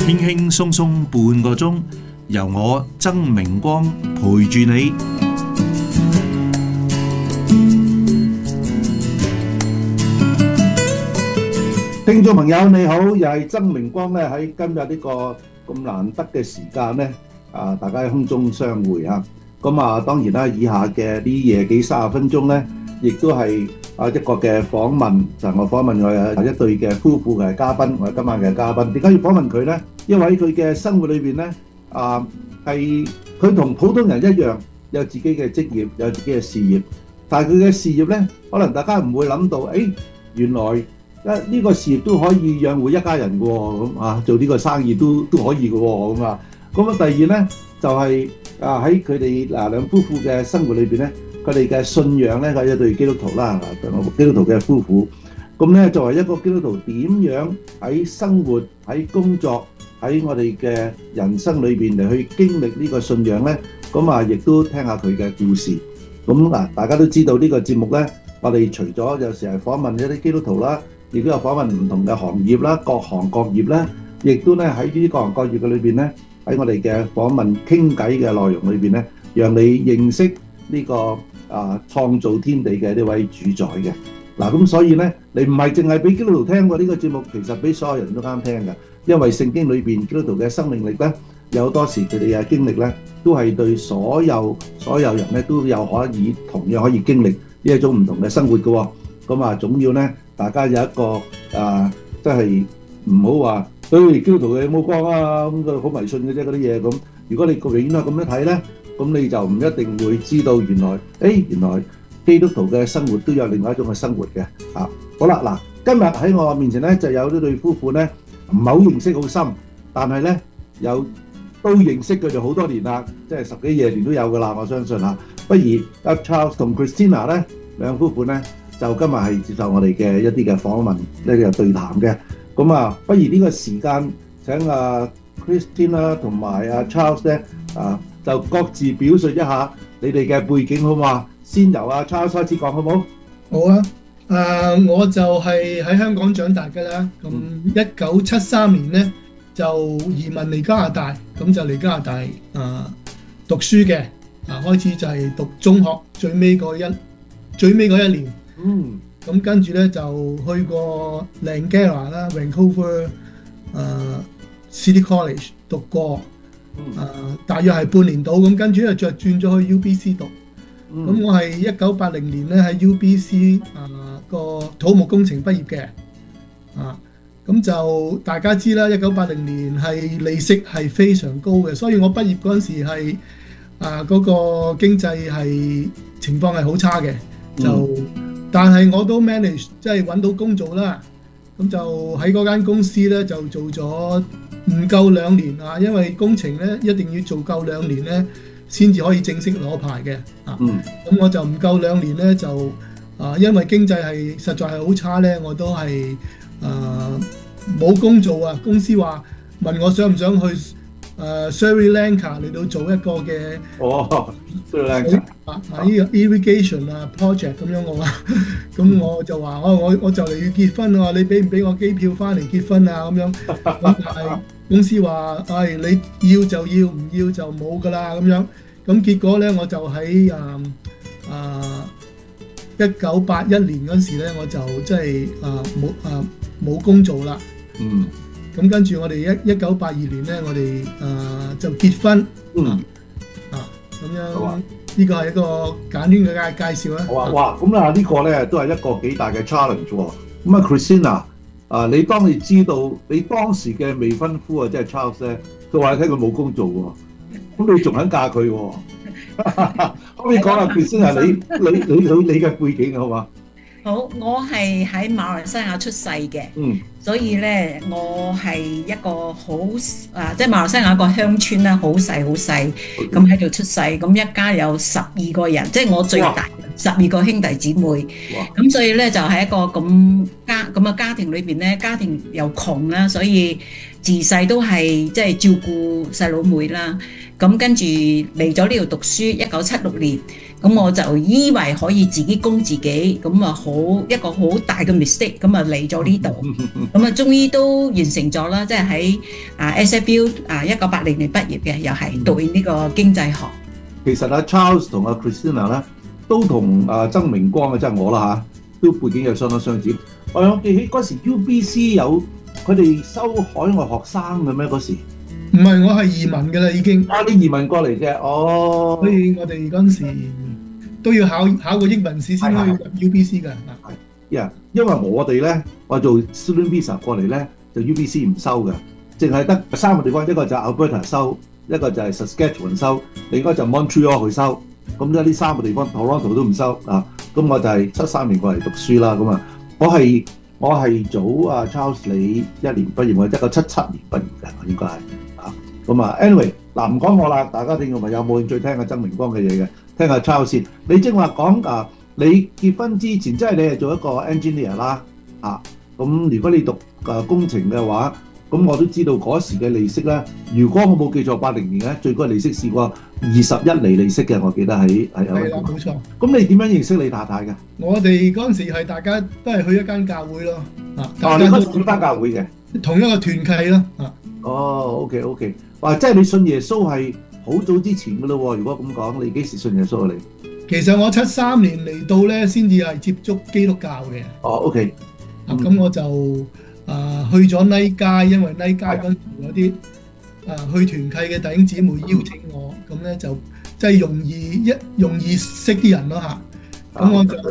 輕輕鬆鬆半個鐘，由我曾明光陪住你。 聽眾朋友你好，又係曾明光咧，喺今日呢個咁難得嘅時間咧，大家喺空中相會嚇。咁當然啦，以下嘅呢夜幾30分鐘咧，亦都係一個嘅訪問，就係我訪問我一對嘅夫婦嘅嘉賓，我今晚嘅嘉賓。點解要訪問佢咧？因為佢嘅生活裏邊咧，係佢同普通人一樣，有自己嘅職業，有自己嘅事業。但係佢嘅事業咧，可能大家唔會諗到，原來呢個事業都可以養活一家人嘅喎，咁做呢個生意都可以嘅喎，咁啊。咁第二咧就係喺佢哋兩夫婦嘅生活裏邊咧，佢哋嘅信仰咧，佢一對基督徒啦，基督徒嘅夫婦。咁咧作為一個基督徒，點樣喺生活、喺工作、喺我哋嘅人生裏邊嚟去經歷呢個信仰咧？咁亦都聽下佢嘅故事。咁大家都知道呢個節目咧，我哋除咗有時係訪問一啲基督徒啦，亦都有訪問唔同嘅行業啦，各行各業咧，亦都咧喺呢啲各行各業嘅裏邊咧，喺我哋嘅訪問傾偈嘅內容裏邊咧，讓你認識呢個創造天地嘅呢位主宰嘅。咁所以咧，你唔係淨係俾基督徒聽過呢個節目，其實俾所有人都啱聽嘅，因為聖經裏邊基督徒嘅生命力咧，有好多時佢哋嘅經歷咧，都係對所有人咧都有同樣可以經歷呢一種唔同嘅生活嘅。咁總要咧，大家有一個即係唔好話基督徒嘅冇光啊，咁佢好迷信嘅啫嗰啲嘢咁。如果你個永遠都係咁樣睇咧，咁你就唔一定會知道原來基督徒嘅生活都有另外一種嘅生活嘅。好啦，今日喺我面前咧就有呢對夫婦咧，唔係好認識好深，但係咧都認識佢哋好多年啦，即係10幾20年都有噶啦，我相信嚇。不如Charles 同 Christina 咧兩夫婦咧，就今日係接受我哋嘅一啲嘅訪問，呢個對談嘅。咁不如呢個時間請Christina 同埋Charles 咧就各自表述一下你哋嘅背景好唔好啊？先由Charles 開始講好唔好？ 好啊，我就係喺香港長大㗎啦。咁1973年咧就移民嚟加拿大，咁就嚟加拿大讀書嘅。開始就係讀中學最尾嗰一年。咁跟住咧就去過 Langara 啦 ，Vancouver City College 讀過，大約係半年度。咁跟住咧就轉咗去 UBC 讀。咁我係1980年咧喺 UBC 個土木工程畢業嘅。咁就大家知啦，1980年係利息係非常高嘅，所以我畢業嗰陣時係嗰個經濟係情況係好差嘅，但係我都 manage 即係揾到工做啦。咁就喺嗰間公司咧就做咗唔夠2年因為工程咧一定要做夠2年咧先至可以正式攞牌嘅。咁我就唔夠2年咧就因為經濟係實在係好差咧，我都係冇工做啊。公司話問我想唔想去Sri Lanka 嚟到做一個嘅 Sri Lanka 呢個 irrigation project 咁樣我話，咁我就話我就嚟要結婚啊，你俾唔俾我機票翻嚟結婚啊咁樣。咁但係公司話你要就要，唔要就冇噶啦咁樣。咁結果咧我就喺1981年嗰時咧我就即係冇工做啦。咁跟住我哋1982年咧，我哋就結婚。咁樣呢個係一個簡單嘅介紹啦。 哇！咁呢個咧都係一個幾大嘅 challenge 喎。咁Christina，你當你知道你當時嘅未婚夫即係 Charles 咧，佢話你聽佢冇工做喎，咁你仲肯嫁佢喎？可唔可以講下 Christina 你嘅背景好嘛？ 好，我係喺馬來西亞出世嘅，所以咧我係一個好即係馬來西亞一個鄉村啦，好細咁喺度出世，咁一家有12個人，即係我最大，12個兄弟姊妹，咁所以咧就喺一個咁嘅家庭裏邊咧，家庭又窮啦，所以自細都係即係照顧細佬妹啦。 咁跟住嚟咗呢度讀書，1976年，咁我就以為可以自己供自己，咁啊一個好大嘅 mistake，咁啊嚟咗呢度，咁啊終於都完成咗啦，即係喺SFU 1980年畢業嘅，又係讀完呢個經濟學。 其實阿 Charles 同阿 Christina 咧都同曾明光啊，即係我啦嚇，都背景有相當相似。我記起嗰時 UBC 有佢哋收海外學生嘅咩嗰時？ 唔係，我係移民㗎啦已經。 你移民過嚟嘅，哦。 所以我哋嗰陣時都要考個英文試先可以入 UBC 㗎。 因為我哋咧，我做 student visa 過嚟咧，就 UBC 唔收嘅，淨係得3個地方，一個就係 Alberta 收，一個就係 Saskatchewan 收，另一個就 Montreal 去收。咁呢3個地方 Toronto 都唔收啊。咁我就係73年過嚟讀書啦。咁啊，我係早Charles 你1年畢業，我1977年畢業嘅，我應該係啊。咁啊 ，anyway 嗱唔講我啦，大家聽眾朋友冇興趣聽下曾明光嘅嘢嘅，聽下 Charles 先。你正話講你結婚之前，即係你係做一個 engineer 啦，咁如果你讀工程嘅話，咁我都知道嗰時嘅利息咧，如果我冇記錯，80年咧最高利息試過21厘利息嘅，我記得喺係啦，冇錯。 咁你點樣認識你太太嘅？ 我哋嗰陣時係大家都係去一間教會咯， 你嗰時去翻教會嘅， 同一個團契咯， OK， 哇！即係你信耶穌係好早之前噶咯喎。如果咁講，你幾時信耶穌啊？你其實我73年嚟到咧，先至係接觸基督教嘅。 OK。 咁我就去咗尼街，因為尼街嗰陣時有啲去團契嘅弟兄姊妹邀請我，咁咧就即係容易識啲人咯嚇。咁我就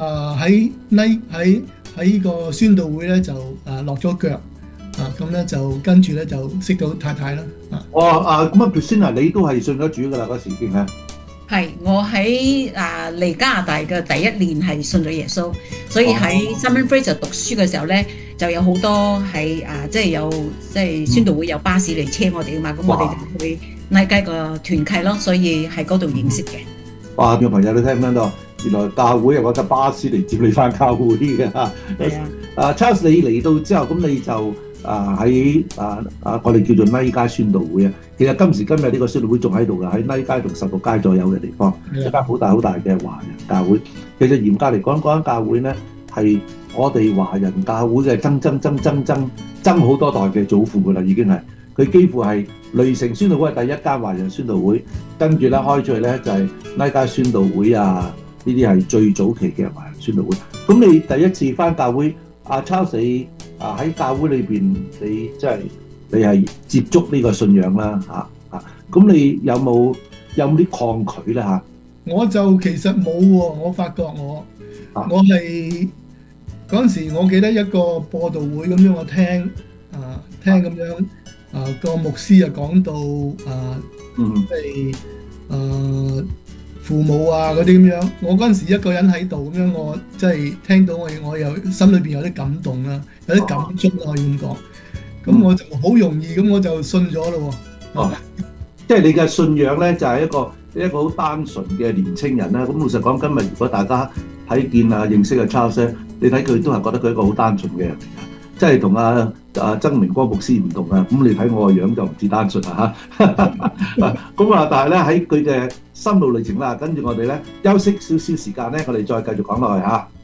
喺個宣道會咧就落咗腳。咁咧就跟住咧就識到太太啦。 咁啊 Christina 你都係信咗主噶啦，嗰時已經係我喺嚟加拿大嘅第1年係信咗耶穌，所以喺 Simon Fraser 讀書嘅時候咧，就有好多係即係宣道會有巴士嚟車我哋噶嘛，咁我哋就去拉街個團契咯，所以喺嗰度認識嘅。 哇！啲朋友你聽唔聽到？原來教會有架巴士嚟接你翻教會嘅。係Charles 你嚟到之後，咁你就喺我哋叫做尼街宣道會啊。其實今時今日呢個宣道會仲喺度㗎，喺尼街同16街左右嘅地方，一間好大嘅華人教會。其實嚴格嚟講，嗰間教會咧係我哋華人教會嘅爭好多代嘅祖父㗎啦，已經係佢幾乎係雷城宣道會係第一間華人宣道會，跟住咧開出去咧就係尼街宣道會啊，呢啲係最早期嘅華人宣道會。咁你第一次翻教會，Charles喺教會裏邊，你係接觸呢個信仰啦，咁你有冇啲抗拒咧嚇？ 我就其實冇喎，我發覺我係嗰陣時，我記得一個播道會咁樣，我聽咁樣個牧師講到即係父母嗰啲咁樣，我嗰陣時一個人喺度咁樣，我即係聽到我又心裏邊有啲感動啦，有啲感觸啦，可以咁講。咁我就好容易咁我就信咗咯喎。 即係你嘅信仰咧，就係一個好單純嘅年青人啦。咁老實講，今日如果大家睇見認識嘅 Charles，你睇佢都係覺得佢一個好單純嘅人嚟㗎，即係同曾明光牧師唔同啊。咁你睇我個樣就唔似單純啊嚇。咁但係咧喺佢嘅心路歷程啦，跟住我哋咧休息少少時間咧，我哋再繼續講落去嚇。